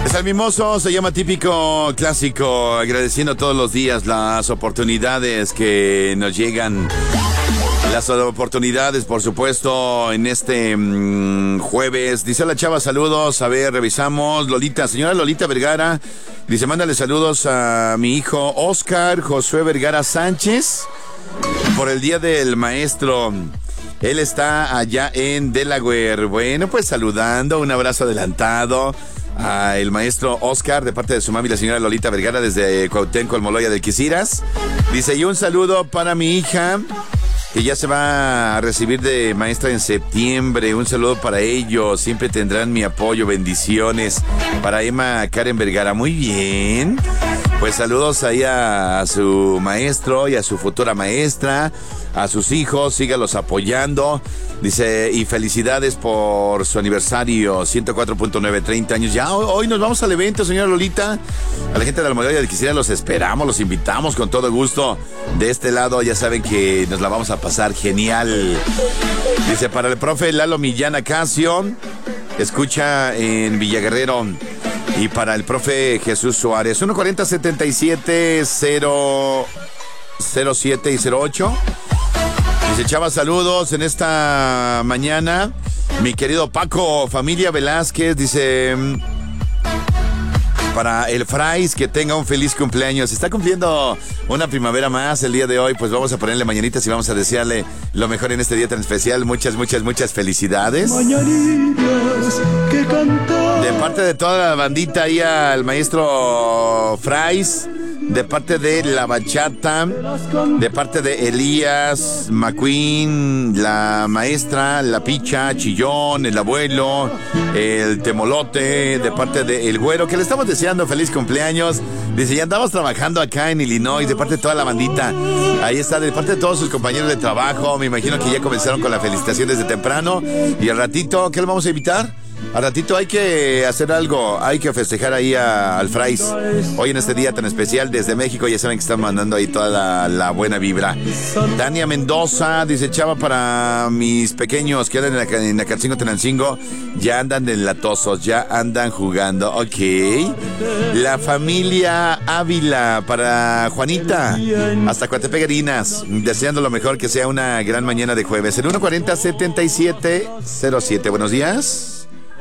El mimoso se llama Típico Clásico, agradeciendo todos los días las oportunidades que nos llegan. Las oportunidades, por supuesto, en este jueves. Dice la chava, saludos. A ver, revisamos. Lolita, señora Lolita Vergara. Dice, mándale saludos a mi hijo Oscar Josué Vergara Sánchez por el Día del Maestro. Él está allá en Delaware. Bueno, pues saludando, un abrazo adelantado a el maestro Oscar de parte de su mami, la señora Lolita Vergara, desde Cuauhtémoc, Almoloya de Quisiras. Dice, y un saludo para mi hija, que ya se va a recibir de maestra en septiembre. Un saludo para ellos, siempre tendrán mi apoyo, bendiciones. Para Emma Karen Vergara, muy bien. Pues saludos ahí a su maestro y a su futura maestra, a sus hijos, sígalos apoyando. Dice, y felicidades por su aniversario, 104.9, 30 años. Ya hoy nos vamos al evento, señora Lolita. A la gente de la Almoloya de Quisiras los esperamos, los invitamos con todo gusto. De este lado ya saben que nos la vamos a pasar genial. Dice, para el profe Lalo Millán Acacio, escucha en Villaguerrero. Y para el profe Jesús Suárez, 140-77-007 y 08. Dice, chava, saludos en esta mañana. Mi querido Paco, familia Velázquez, dice, para el Frais, que tenga un feliz cumpleaños. Está cumpliendo una primavera más el día de hoy, pues vamos a ponerle mañanitas y vamos a desearle lo mejor en este día tan especial. Muchas, muchas, muchas felicidades. Mañanitas que cantar. De parte de toda la bandita ahí al maestro Frais, de parte de La Bachata, de parte de Elías, McQueen, la maestra, la Picha, Chillón, el abuelo, el Temolote, de parte de El Güero, que le estamos deseando feliz cumpleaños. Dice, ya andamos trabajando acá en Illinois, de parte de toda la bandita. Ahí está, de parte de todos sus compañeros de trabajo. Me imagino que ya comenzaron con la felicitación desde temprano. Y al ratito, ¿qué le vamos a invitar? Al ratito hay que hacer algo, hay que festejar ahí al Frais. Hoy en este día tan especial desde México, ya saben que están mandando ahí toda la buena vibra. Tania Mendoza dice, chava, para mis pequeños que andan en Acatzingo, Tenancingo, ya andan enlatosos, ya andan jugando. Ok. La familia Ávila, para Juanita, hasta Coatepec, deseando lo mejor, que sea una gran mañana de jueves. El 140-77-07. Buenos días.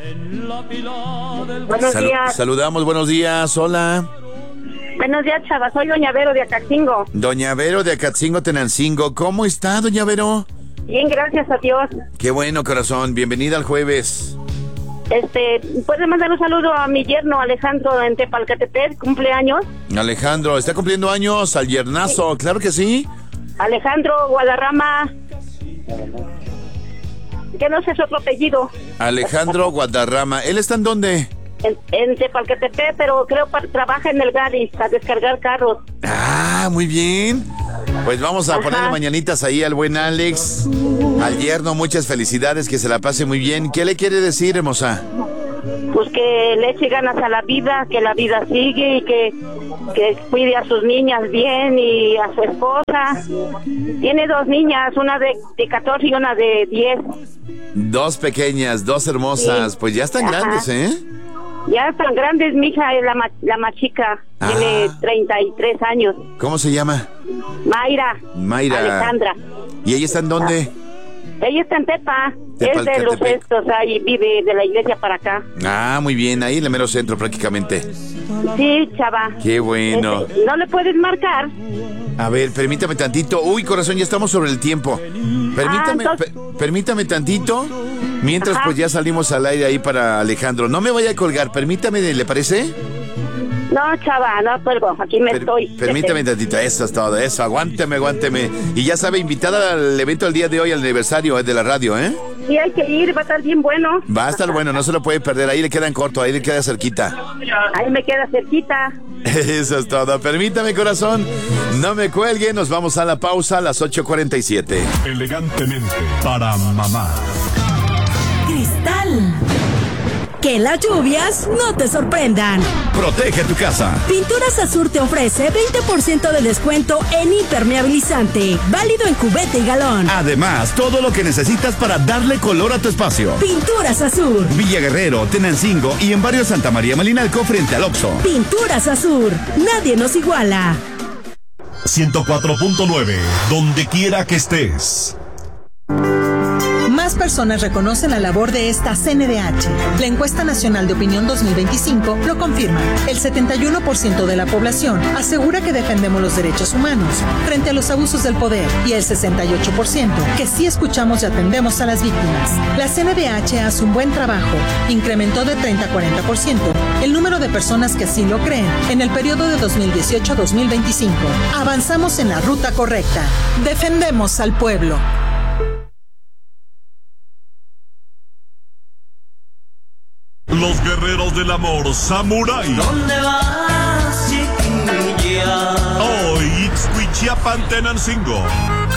Buenos días. Saludamos, buenos días, hola. Buenos días, chava, soy Doña Vero de Acatzingo. Doña Vero de Acatzingo, Tenancingo. ¿Cómo está, Doña Vero? Bien, gracias a Dios. Qué bueno, corazón, bienvenida al jueves. ¿Puede mandar un saludo a mi yerno Alejandro en Tepalcatepec, cumpleaños? Alejandro, ¿está cumpliendo años al yernazo? Sí. Claro que sí. Alejandro Guadarrama, que no sé su otro apellido. Alejandro Guadarrama. ¿Él está en dónde? En Tepalcatepec, pero creo que trabaja en el Garis a descargar carros. Ah, muy bien. Pues vamos a ponerle mañanitas ahí al buen Alex, al yerno, muchas felicidades, que se la pase muy bien. ¿Qué le quiere decir, hermosa? Pues que le eche ganas a la vida, que la vida sigue y que cuide a sus niñas bien y a su esposa. Tiene dos niñas, una de 14 y una de 10. Dos pequeñas, dos hermosas, sí. Pues ya están grandes, ¿eh? Ya están grandes, mi hija es la más chica, tiene 33 años. ¿Cómo se llama? Mayra. Alejandra. ¿Y ella está en dónde? Ella está en Tepa, es de los estos, ahí vive de la iglesia para acá. Ah, muy bien, ahí en el mero centro prácticamente. Sí, chava. Qué bueno. ¿No le puedes marcar? A ver, permítame tantito. Uy, corazón, ya estamos sobre el tiempo. Permítame tantito. Mientras, pues ya salimos al aire ahí para Alejandro. No me vaya a colgar, permítame, ¿le parece? No, chava, no cuelgo, aquí me estoy. Permítame tantito, eso es todo, eso, aguánteme. Y ya sabe, invitada al evento el día de hoy, al aniversario de la radio, ¿eh? Sí, hay que ir, va a estar bien bueno. Va a estar bueno, no se lo puede perder, ahí le queda en corto, ahí le queda cerquita. Ahí me queda cerquita. Eso es todo, permítame, corazón, no me cuelgue, nos vamos a la pausa a las 8:47. Elegantemente para mamá. Cristal, Que las lluvias no te sorprendan. Protege tu casa. Pinturas Azur te ofrece 20% de descuento en impermeabilizante, válido en cubeta y galón. Además, todo lo que necesitas para darle color a tu espacio. Pinturas Azur. Villa Guerrero, Tenancingo y en barrio Santa María Malinalco frente al Oxxo. Pinturas Azur. Nadie nos iguala. 104.9, donde quiera que estés. Más personas reconocen la labor de esta CNDH. La encuesta nacional de opinión 2025 lo confirma. El 71% de la población asegura que defendemos los derechos humanos frente a los abusos del poder y el 68% que sí escuchamos y atendemos a las víctimas. La CNDH hace un buen trabajo. Incrementó de 30 a 40% el número de personas que así lo creen en el periodo de 2018 a 2025. Avanzamos en la ruta correcta. Defendemos al pueblo. Los guerreros del amor, Samurai. ¿Dónde vas, chiquilla? Hoy, Ixquiapan, Tenancingo.